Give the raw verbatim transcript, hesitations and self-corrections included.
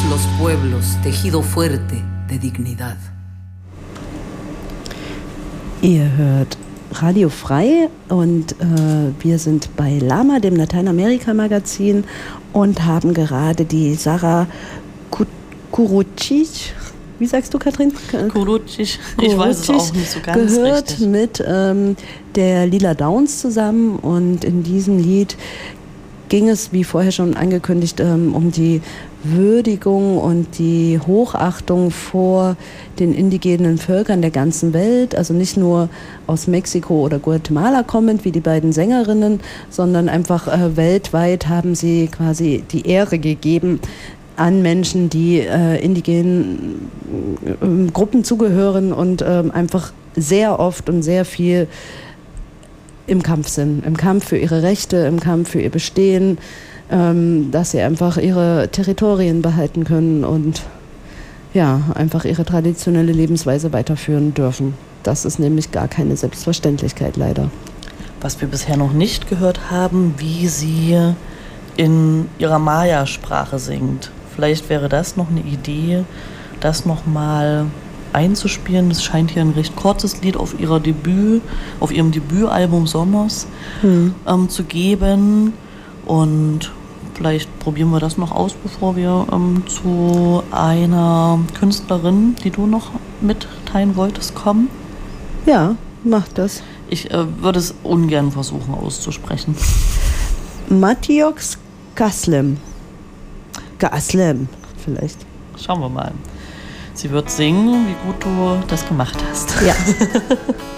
los pueblos, tejido fuerte de dignidad. Ihr hört Radio Frei und äh, wir sind bei Lama, dem Lateinamerika-Magazin, und haben gerade die Sarah Kurucic, wie sagst du, Katrin? Kurucic, ich weiß es auch nicht so ganz gehört richtig. mit ähm, der Lila Downs zusammen, und in diesem Lied ging es, wie vorher schon angekündigt, ähm, um die Würdigung und die Hochachtung vor den indigenen Völkern der ganzen Welt, also nicht nur aus Mexiko oder Guatemala kommend, wie die beiden Sängerinnen, sondern einfach äh, weltweit haben sie quasi die Ehre gegeben an Menschen, die äh, indigenen äh, Gruppen zugehören und äh, einfach sehr oft und sehr viel im Kampf sind, im Kampf für ihre Rechte, im Kampf für ihr Bestehen, ähm, dass sie einfach ihre Territorien behalten können und ja, einfach ihre traditionelle Lebensweise weiterführen dürfen. Das ist nämlich gar keine Selbstverständlichkeit, leider. Was wir bisher noch nicht gehört haben, wie sie in ihrer Maya-Sprache singt. Vielleicht wäre das noch eine Idee, das nochmal einzuspielen. Das scheint hier ein recht kurzes Lied auf ihrer Debüt, auf ihrem Debütalbum Somos hm. ähm, zu geben. Und vielleicht probieren wir das noch aus, bevor wir ähm, zu einer Künstlerin, die du noch mitteilen wolltest, kommen. Ja, mach das. Ich äh, würde es ungern versuchen auszusprechen. Matiox Kaslem. Kaslem, vielleicht. Schauen wir mal. Sie wird singen, wie gut du das gemacht hast. Ja.